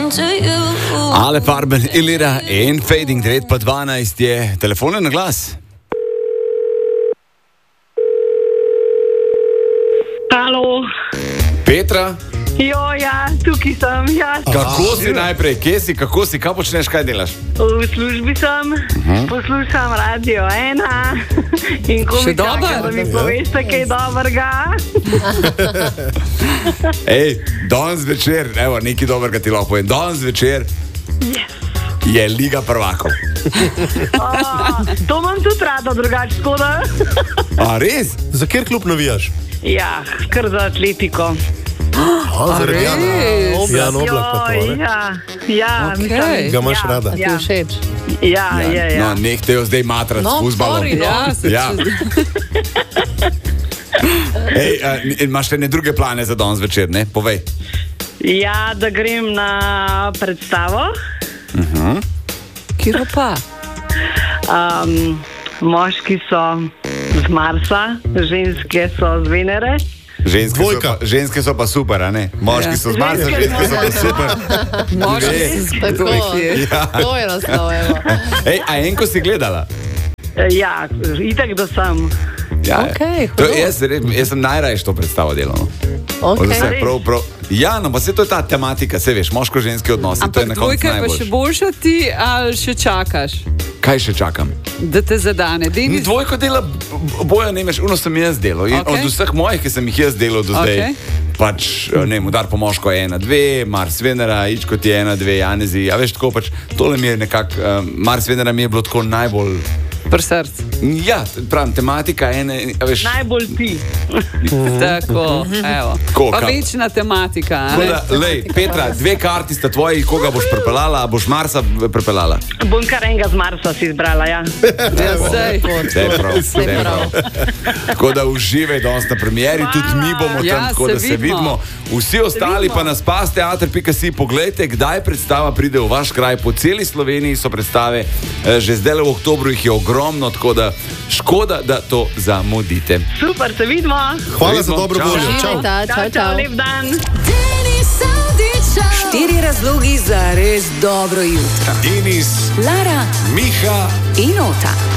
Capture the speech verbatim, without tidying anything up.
Ale Farben, Ilira in Fading, devet pa dvanajst je telefon na glas. Halo. Petra? Jo, ja, tukaj sem, ja. Kako si najprej, kje si, kako si, kaj počneš, kaj delaš? V službi sem, uh-huh. Poslušam Radio ena in ko mi čakam, da mi poveste kaj dobrega. Ej, danes večer, evo, nekaj dobrega ti lahko povem, danes večer Yes. je Liga prvakov. Oh, to imam tudi rada, drugače skoda. A res? Za kjer klub navijaš? Ja, kar za Atletiko. A, zaradi Jana Oblak. Jan Oblak pa to, ne? Ja, ja, Okej. mislim, Ga imaš ja, rada? A ti Ja, všeč? ja, ja, ja. No, nehte jo zdaj matrati s fuzbalom. sorry, no. Ja, se Ja. Ej, a, imaš še ne druge plane za danes večer, ne? Povej. Ja, da grem na predstavo. Kiro pa? Um, moški so z Marsa, ženske so z Venere. Ženske so, Dvojka. pa, ženske so pa super, a ne? Moški Ja. so z Marsa, Ženske ženske so pa so- super. Moški, tako. Ja. To je naslov, evo. Ej, a enko si gledala? Ja, itak da sem. Ja, Okej, to, hudo. jaz, jaz sem najraješ to predstavo delal. No. Ok. Od vse, prav, prav. Ja, no, pa se to je ta tematika, se veš, moško-ženski odnosi, to je Ampak na koncu dvojka je pa najboljše. še boljša ti, ali še čakaš, Kaj še čakam? da te zadane? Denis, Dvojko dela boja, ne veš, uno sem jaz delal. In Okej. od vseh mojih, ki sem jih jaz delal do zdaj, Okej. pač, ne vem, Udar po moško je ena, dve, Mars Venera, Ičkot je ena, dve, Janezi, a veš, tako pač, tole mi je nekako, uh, Mars Venera mi je bilo tako najbolj, pri srcu. ja, pravim, tematika ene, a veš, Najbolj ti. Tako, evo. Tako, Pa ka- večna tematika. a tako ne? da, lej, Petra, dve karti sta tvoji, koga boš prepeljala, a boš Marsa prepeljala? Bom kar enega z Marsa si izbrala, ja. Ja, sej. Vse je prav, vse je prav. Tako da uživaj danes na premieri, tudi mi bomo Ja, tam, tako se da se vidimo. vidimo. Vsi ostali vidimo. pa na spas teater pika si, poglejte, kdaj predstava pride v vaš kraj. Po celi Sloveniji so predstave, eh, že zdaj v oktobru jih je ogromno, tako da škoda, da to zamudite. Super, se vidimo. Hvala za Vidimo. dobro Čau. voljo. Čau. Čau, čau, čau. Lep dan. Štiri razlogi za res dobro jutro. Denis, Lara Miha in Ota.